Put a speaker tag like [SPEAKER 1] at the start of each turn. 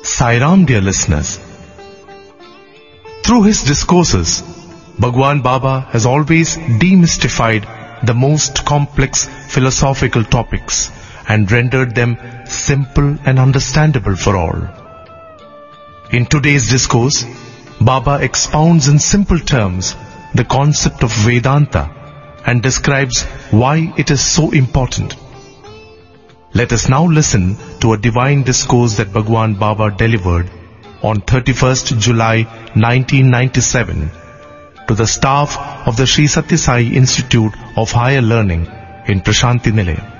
[SPEAKER 1] Sai Ram, dear listeners. Through his discourses, Bhagwan Baba has always demystified the most complex philosophical topics and rendered them simple and understandable for all. In today's discourse, Baba expounds in simple terms the concept of Vedanta and describes why it is so important. Let us now listen to a divine discourse that Bhagwan Baba delivered on 31st July 1997 to the staff of the Sri Sathya Sai Institute of Higher Learning in Prashanti Nilayam.